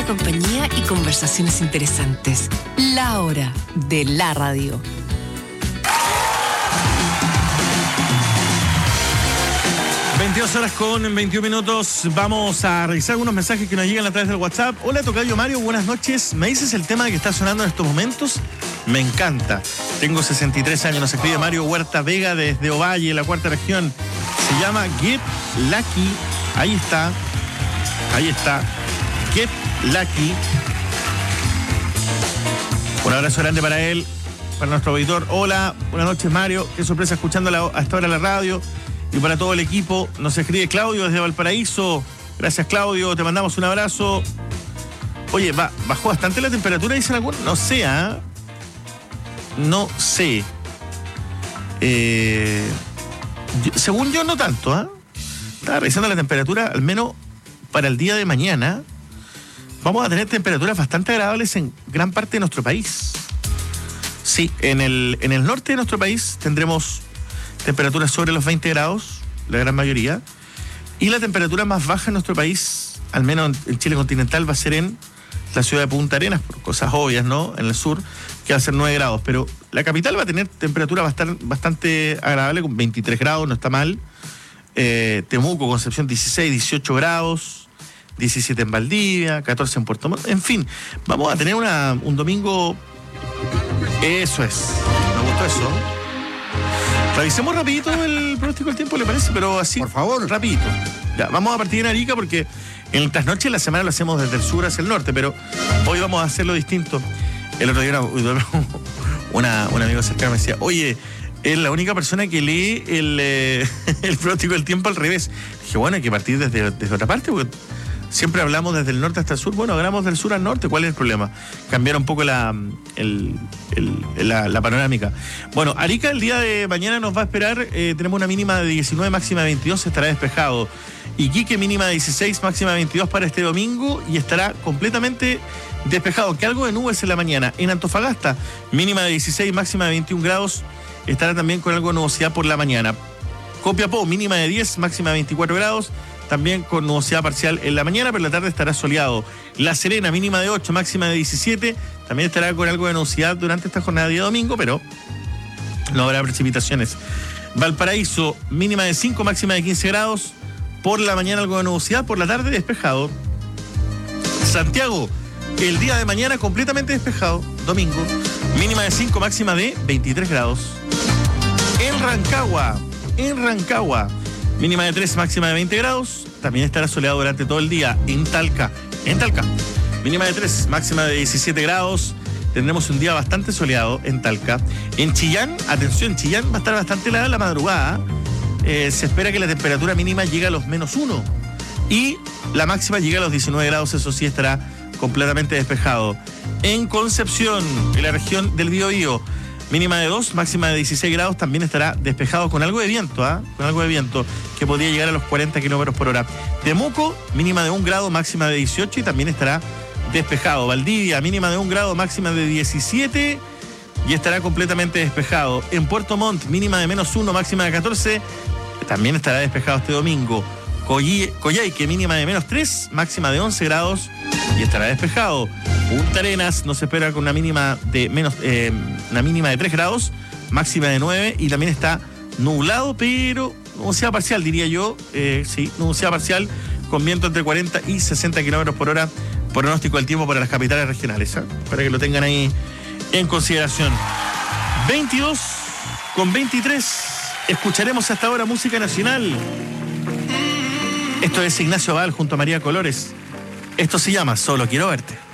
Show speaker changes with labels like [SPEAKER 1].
[SPEAKER 1] compañía y conversaciones interesantes. La hora de la radio.
[SPEAKER 2] (22:21). Vamos a revisar algunos mensajes que nos llegan a través del WhatsApp. Hola, tocayo Mario, buenas noches. ¿Me dices el tema que está sonando en estos momentos? Me encanta. Tengo 63 años, nos escribe Mario Huerta Vega desde Ovalle, la cuarta región. Se llama Get Lucky. Ahí está. Get Lucky. Un abrazo grande para él, para nuestro auditor. Hola, buenas noches Mario. Qué sorpresa escuchándola hasta ahora la radio. Y para todo el equipo, nos escribe Claudio desde Valparaíso. Gracias, Claudio, te mandamos un abrazo. Oye, bajó bastante la temperatura, dicen algunos. No sé, ¿eh? No sé. Según yo, no tanto, ¿eh? Estaba revisando la temperatura, al menos para el día de mañana. Vamos a tener temperaturas bastante agradables en gran parte de nuestro país. Sí, en el norte de nuestro país tendremos temperaturas sobre los 20 grados, la gran mayoría. Y la temperatura más baja en nuestro país, al menos en Chile continental, va a ser en la ciudad de Punta Arenas, por cosas obvias, ¿no? En el sur, que va a ser 9 grados. Pero la capital va a tener temperatura bastante agradable, con 23 grados, no está mal. Temuco, Concepción, 16, 18 grados. 17 en Valdivia, 14 en Puerto Montt. En fin, vamos a tener un domingo. Eso es. Me gustó eso. Revisemos rapidito el pronóstico del tiempo, ¿le parece? Pero así,
[SPEAKER 3] por favor,
[SPEAKER 2] rapidito. Ya, vamos a partir en Arica porque en el trasnoche de la semana lo hacemos desde el sur hacia el norte, pero hoy vamos a hacerlo distinto. El otro día un amigo cercano me decía, oye, es la única persona que lee el pronóstico del tiempo al revés. Dije, bueno, hay que partir desde otra parte, porque siempre hablamos desde el norte hasta el sur. Bueno, hablamos del sur al norte. ¿Cuál es el problema? Cambiar un poco la panorámica. Bueno, Arica el día de mañana nos va a esperar. Tenemos una mínima de 19, máxima de 22. Estará despejado. Iquique mínima de 16, máxima de 22 para este domingo. Y estará completamente despejado. Que algo de nubes en la mañana. En Antofagasta, mínima de 16, máxima de 21 grados. Estará también con algo de nubosidad por la mañana. Copiapó, mínima de 10, máxima de 24 grados. También con nubosidad parcial en la mañana, pero en la tarde estará soleado. La Serena, mínima de 8, máxima de 17. También estará con algo de nubosidad durante esta jornada de día domingo, pero no habrá precipitaciones. Valparaíso, mínima de 5, máxima de 15 grados. Por la mañana algo de nubosidad, por la tarde despejado. Santiago, el día de mañana completamente despejado, domingo. Mínima de 5, máxima de 23 grados. En Rancagua. Mínima de 3, máxima de 20 grados. También estará soleado durante todo el día. En Talca. Mínima de 3, máxima de 17 grados. Tendremos un día bastante soleado en Talca. En Chillán, atención, Chillán va a estar bastante helada en la madrugada. Se espera que la temperatura mínima llegue a los -1. Y la máxima llega a los 19 grados. Eso sí, estará completamente despejado. En Concepción, en la región del Biobío, mínima de 2, máxima de 16 grados, también estará despejado con algo de viento, con algo de viento que podría llegar a los 40 kilómetros por hora. Temuco, mínima de 1 grado, máxima de 18 y también estará despejado. Valdivia, mínima de 1 grado, máxima de 17 y estará completamente despejado. En Puerto Montt, mínima de -1, máxima de 14, también estará despejado este domingo. Coyhaique, mínima de -3, máxima de 11 grados y estará despejado. Punta Arenas nos espera con una mínima de 3 grados, máxima de 9 y también está nublado, pero nubosidad parcial, diría yo. Sí, nubosidad parcial con viento entre 40 y 60 kilómetros por hora. Pronóstico del tiempo para las capitales regionales, para que lo tengan ahí en consideración. 22:23. Escucharemos hasta ahora música nacional. Esto es Ignacio Val junto a María Colores. Esto se llama Solo Quiero Verte.